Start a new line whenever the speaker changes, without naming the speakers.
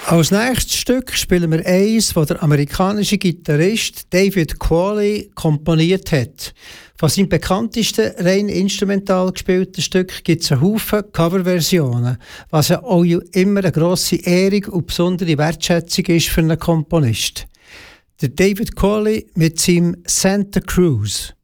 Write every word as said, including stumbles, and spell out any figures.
Als nächstes Stück spielen wir eins, das der amerikanische Gitarrist David Qualley komponiert hat. Von seinem bekanntesten rein instrumental gespielten Stück gibt es einen Haufen Coverversionen, was ja auch immer eine grosse Ehrung und besondere Wertschätzung ist für einen Komponist. Der David Qualley mit seinem Santa Cruz.